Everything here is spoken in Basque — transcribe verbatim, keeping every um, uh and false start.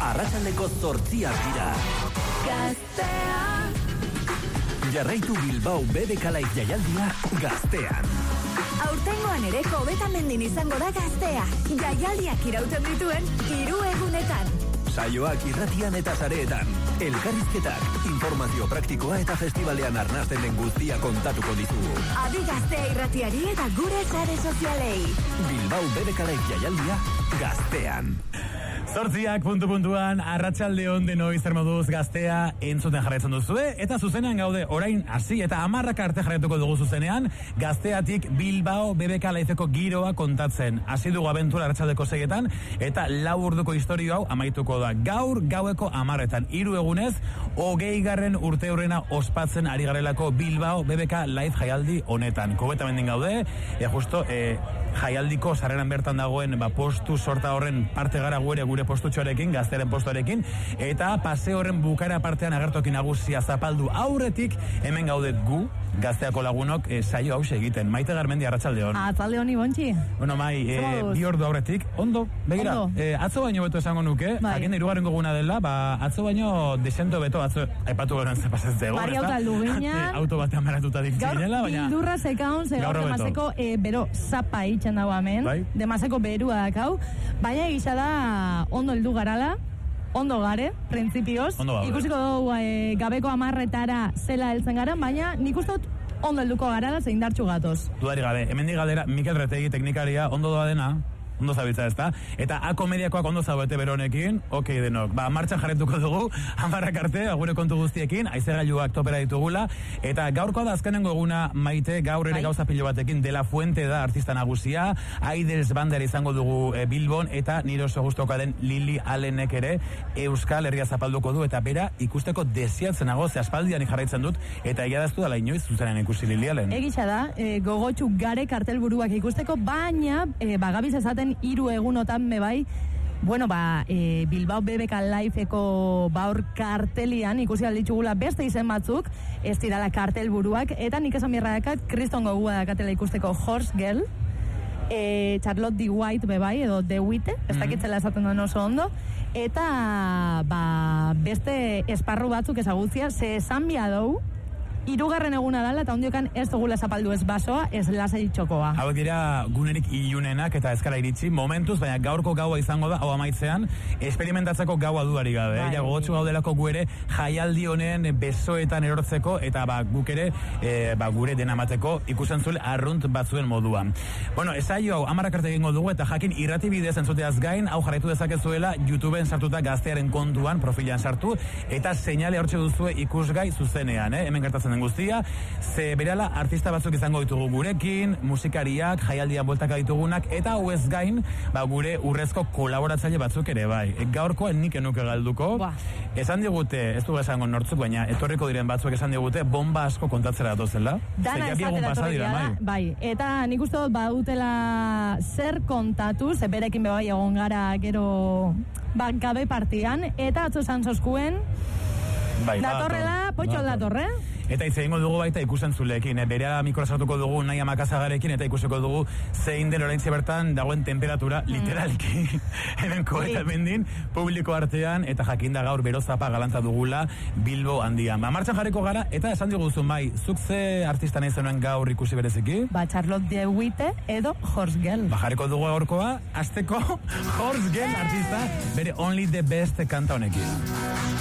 arratsaldeko zortziak dira. Gaztea. Jarraitu Bilbao B B K Live jaialdia Gaztean. Aurtengoan ere Hobetamendi izango da Gaztea. Jaialdiak irauten dituen hiru egunetan. Saioak irratian eta sareetan. Elkarrizketak, informazio praktikoa eta festivalean arnasten den guztia kontatuko ditugu. Adi Gaztea irratiari eta gure sare sozialei. Bilbao B B K Live jaialdia Gaztean. Zortziak puntu puntuan, arratsalde on denoi zer moduz Gaztea entzuten jarraitzen duzue, eta zuzenean gaude orain hasi eta hamarrak arte jarraituko dugu zuzenean, Gazteatik Bilbao B B K Liveko giroa kontatzen. Hasi dugu abentura arratsaldeko seietan, eta lau orduko istorio hau amaituko da. Gaur gaueko hamarretan, hiru egunez, hogei garren urte hurrena ospatzen ari garelako Bilbao B B K Live jaialdi honetan. Hobetamendi gaude, e justo, e, jaialdiko sarreran bertan dagoen ba, postu sorta horren parte gara gure gure postutxoarekin, Gaztearen postuarekin, eta paseo horren bukaera partean agertoki nagusia zapaldu aurretik, hemen gaudet gu, Gazteako lagunok, e, saio hau egiten. Maite Garmendi, arratsalde hon. Arratsalde honi, Bontxi. Bueno, Mai, e, bi ordu aurretik, ondo, begira, ondo. E, atzo baino beto esango nuke, bai. Jakin hirugarren goguna dela, ba, atzo baino desento beto, atzo, aipatu garen zepazetze egon, Bari auto aldu gina. Auto batean maratuta dikzinela, baina... Gaur, bildurra zekaun, ze gaur demazeko e, bero zapa itxen dago hemen, bai? Demazeko berua dakau, baina egisa da ondo heldu garala, ondo gare, printzipioz, ikusiko dugu e, gabeko amarretara zela heltzen gara, baina nik uste dut ondo helduko garala zein dartxu gatoz. Dudari gabe, hemen di galdera, Mikel Retegi teknikaria, ondo doa dena, ondo zabiltza ez da, eta A komediakoak ondo zaudete beronekin, okei denok, ba, martxan jarretuko dugu, hamarrak arte, agure kontu guztiekin, aizegailuak topera ditugula, eta gaurkoa da azkenengo eguna Maite, gaur ere gauza pilo batekin, De La Fuente da artista nagusia, Aidels Bander izango dugu e, Bilbon, eta nire oso gustokoa den Lili Allenek ere Euskal Herria zapalduko du, eta bera ikusteko desiatzen nago, ze aspaldian jarraitzen dut, eta egiadaztu dela inoiz zuzenean ikusi Lili Allen. Egitza da, e, gogotxu gare kartelburuak ikusteko, baina e, bagabiz esaten hiru egunotan me bai, bueno, ba, e, Bilbao B B K Liveko baur kartelian ikusi alditxugula beste izen batzuk, ez dirala kartelburuak, eta nik esan birra dakat, kriston gogua dakatela ikusteko Horse Girl, e, Charlotte D. White be bai, edo De Witte, ez dakitzela esaten duen oso ondo, eta ba, beste esparru batzuk ezagutzia, ze esan bia dou, hirugarren eguna dala, eta ondiokan ez dugula zapaldu ez basoa, ez lasai txokoa. Hau dira gunerik ilunenak eta eskara iritsi, momentuz, baina gaurko gaua izango da, hau amaitzean, experimentatzeko gaua duari gabe. Bai. Ja, gogotsu gaudelako gu ere jaialdi honen besoetan erortzeko, eta ba, guk ere e, ba, gure denamateko ikusen zule arrunt batzuen moduan. Bueno, esaio hau amarak arte egingo dugu, eta jakin irrati bidez entzuteaz gain, hau jarraitu dezakezuela YouTubeen sartuta Gaztearen kontuan, profilan sartu, eta seinale hortxe duzue ikusgai zuzenean, eh? Hemen gertatzen den guztia, ze berala artista batzuk izango ditugu gurekin, musikariak, jaialdian bueltaka ditugunak, eta hau ez gain, ba, gure urrezko kolaboratzaile batzuk ere bai. E, gaurkoa nik enuke galduko, ba. Esan digute, ez du esango nortzuk, baina etorriko diren batzuk esan digute, bomba asko kontatzera dozela. Dana esatera etorri dira, bai. Eta nik uste dut badutela zer kontatu, ze berekin bebai egon gara gero bankabe partian, eta atzo esan zoskuen, bai, datorrela, potxo datorre. Eta hitz egingo dugu baita ikusentzuleekin, eh? Berea mikroa sartuko dugu Naia Makazagarekin, eta ikusiko dugu zein den oraintxe bertan dagoen temperatura mm. literalki hemen Hobetamendi publiko artean, eta jakinda gaur berozapa galanta dugula Bilbo handian. Ba, martxan jarriko gara, eta esan diguzu, Mai, zuk ze artista nahi zenuen gaur ikusi bereziki? Ba, Charlotte De Witte edo Horse Girl. Ba, jarriko dugu gaurkoa, azteko Horse Girl artista, bere Only the Best kanta honekin.